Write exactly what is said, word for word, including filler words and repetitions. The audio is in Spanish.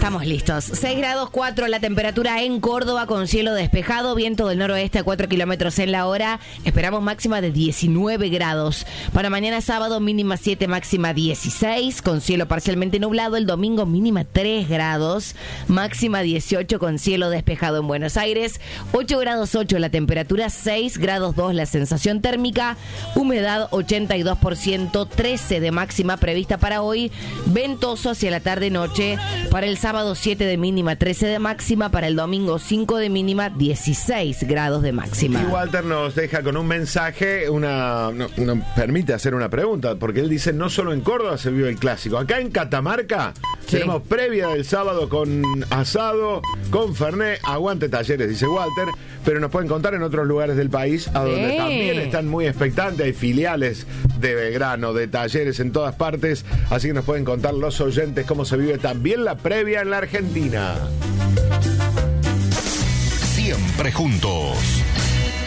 Estamos listos. seis grados cuatro la temperatura en Córdoba con cielo despejado, viento del noroeste a cuatro kilómetros en la hora. Esperamos máxima de diecinueve grados. Para mañana sábado mínima siete, máxima dieciséis, con cielo parcialmente nublado. El domingo mínima tres grados, máxima dieciocho con cielo despejado en Buenos Aires. ocho grados ocho la temperatura, seis grados dos la sensación térmica, humedad ochenta y dos por ciento, trece de máxima prevista para hoy, ventoso hacia la tarde-noche. Para el sábado siete de mínima, trece de máxima. Para el domingo cinco de mínima, dieciséis grados de máxima. Y Walter nos deja con un mensaje, una no, nos permite hacer una pregunta, porque él dice, no solo en Córdoba se vive el clásico, acá en Catamarca sí. Tenemos previa del sábado con asado, con fernet, aguante Talleres, dice Walter, pero nos pueden contar en otros lugares del país, a donde sí. también están muy expectantes, hay filiales de Belgrano, de Talleres en todas partes, así que nos pueden contar los oyentes cómo se vive también la previa en la Argentina. Siempre juntos.